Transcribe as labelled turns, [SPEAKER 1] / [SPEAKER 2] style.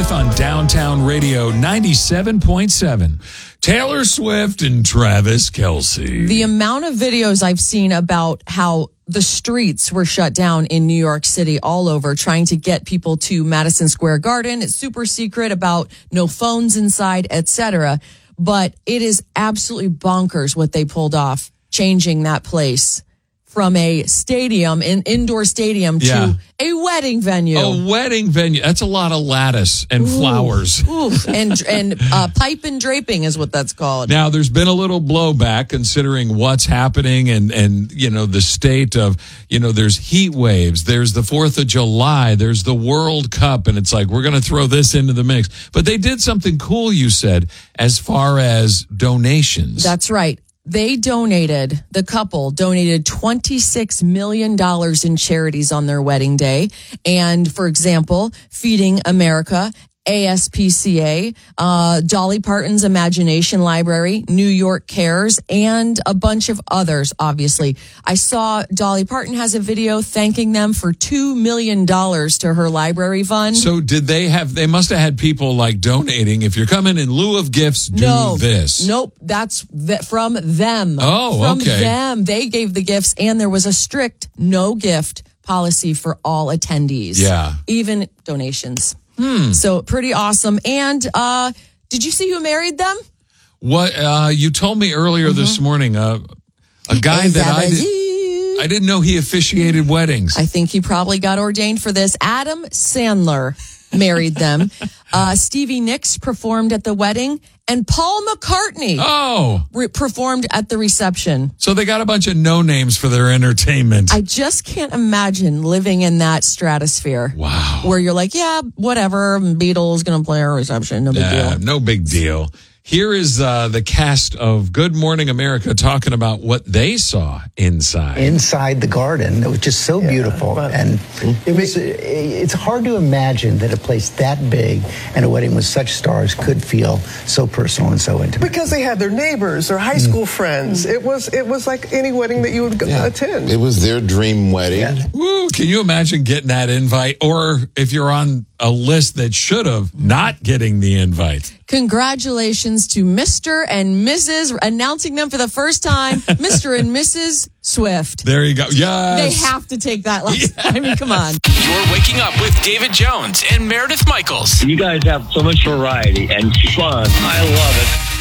[SPEAKER 1] Smith on Downtown Radio 97.7. Taylor Swift and Travis Kelce.
[SPEAKER 2] The amount of videos I've seen about how the streets were shut down in New York City all over trying to get people to Madison Square Garden. It's super secret about no phones inside, etc. But it is absolutely bonkers what they pulled off, changing that place from a stadium, an indoor stadium, to a wedding venue.
[SPEAKER 1] A wedding venue. That's a lot of lattice and flowers.
[SPEAKER 2] And pipe and draping is what that's called.
[SPEAKER 1] Now, there's been a little blowback considering what's happening and you know, the state of, you know, there's heat waves, there's the 4th of July, there's the World Cup, and it's like, we're going to throw this into the mix. But they did something cool, you said, as far as donations.
[SPEAKER 2] That's right. The couple donated $26 million in charities on their wedding day. And for example, Feeding America, ASPCA, Dolly Parton's Imagination Library, New York Cares, and a bunch of others, obviously. I saw Dolly Parton has a video thanking them for $2 million to her library fund.
[SPEAKER 1] So they must have had people like donating. If you're coming in lieu of gifts, do this.
[SPEAKER 2] Nope. That's from them.
[SPEAKER 1] Oh, okay.
[SPEAKER 2] From them. They gave the gifts, and there was a strict no gift policy for all attendees.
[SPEAKER 1] Yeah.
[SPEAKER 2] Even donations. So pretty awesome. And did you see who married them?
[SPEAKER 1] What you told me earlier this morning, a guy that I didn't know he officiated weddings.
[SPEAKER 2] I think he probably got ordained for this. Adam Sandler married them. Stevie Nicks performed at the wedding, and Paul McCartney performed at the reception.
[SPEAKER 1] So they got a bunch of no names for their entertainment.
[SPEAKER 2] I just can't imagine living in that stratosphere.
[SPEAKER 1] Wow.
[SPEAKER 2] Where you're like, yeah, whatever, Beatles going to play our reception, no big deal.
[SPEAKER 1] No big deal. Here is the cast of Good Morning America talking about what they saw inside.
[SPEAKER 3] Inside the garden. It was just so beautiful. And it's hard to imagine that a place that big and a wedding with such stars could feel so personal and so intimate.
[SPEAKER 4] Because they had their neighbors, their high school friends. It was like any wedding that you would attend.
[SPEAKER 5] It was their dream wedding.
[SPEAKER 3] Yeah.
[SPEAKER 1] Woo, can you imagine getting that invite? Or if you're on a list that should have, not getting the invite.
[SPEAKER 2] Congratulations to Mr. and Mrs. announcing them for the first time, Mr. and Mrs. Swift.
[SPEAKER 1] There you go. Yes.
[SPEAKER 2] They have to take that last. I mean, come on.
[SPEAKER 6] You're waking up with David Jones and Meredith Michaels.
[SPEAKER 7] You guys have so much variety and fun. I love it.